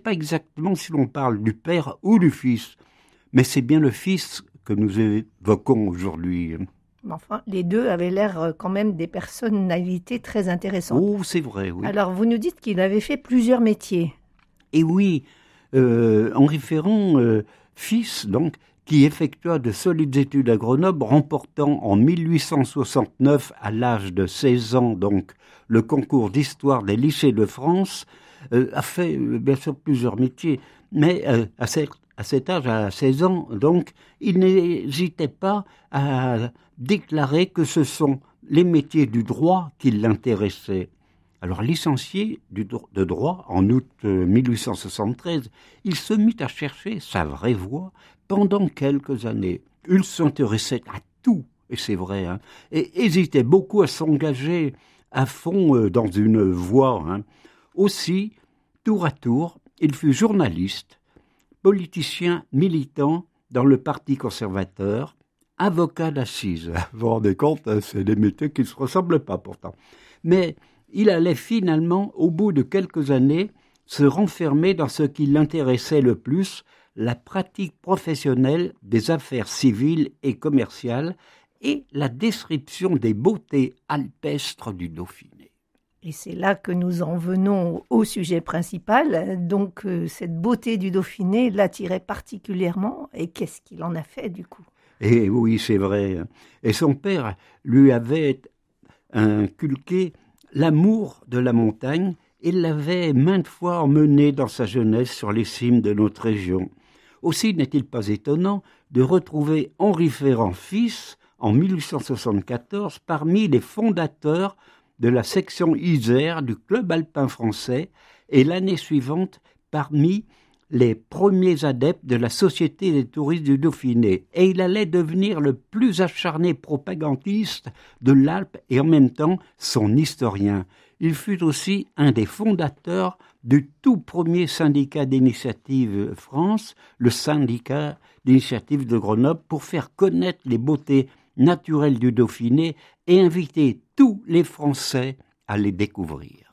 pas exactement si l'on parle du père ou du fils, mais c'est bien le fils que nous évoquons aujourd'hui. Enfin, les deux avaient l'air quand même des personnalités très intéressantes. Oh, c'est vrai, oui. Alors, vous nous dites qu'il avait fait plusieurs métiers. Et oui, Henri Ferrand, fils, donc, qui effectua de solides études à Grenoble, remportant en 1869, à l'âge de 16 ans, donc, le concours d'histoire des lycées de France, a fait bien sûr plusieurs métiers, mais à cet âge, à 16 ans, donc, il n'hésitait pas à déclarer que ce sont les métiers du droit qui l'intéressaient. Alors, licencié de droit en août 1873, il se mit à chercher sa vraie voie pendant quelques années. Il s'intéressait à tout, et c'est vrai, hein, et hésitait beaucoup à s'engager à fond dans une voie. Hein. Aussi, tour à tour, il fut journaliste, politicien militant dans le Parti conservateur, avocat d'assises. Vous vous rendez compte, hein, c'est des métiers qui ne se ressemblent pas pourtant. Mais il allait finalement, au bout de quelques années, se renfermer dans ce qui l'intéressait le plus, la pratique professionnelle des affaires civiles et commerciales et la description des beautés alpestres du Dauphiné. Et c'est là que nous en venons au sujet principal. Donc, cette beauté du Dauphiné l'attirait particulièrement. Et qu'est-ce qu'il en a fait, du coup ? Et oui, c'est vrai. Et son père lui avait inculqué l'amour de la montagne et l'avait maintes fois emmené dans sa jeunesse sur les cimes de notre région. Aussi n'est-il pas étonnant de retrouver Henri Ferrand fils en 1874 parmi les fondateurs de la section Isère du Club alpin français et l'année suivante parmi les premiers adeptes de la Société des touristes du Dauphiné. Et il allait devenir le plus acharné propagandiste de l'Alpe et en même temps son historien. Il fut aussi un des fondateurs du tout premier syndicat d'initiative France, le syndicat d'initiative de Grenoble, pour faire connaître les beautés naturelles du Dauphiné et inviter tous les Français à les découvrir.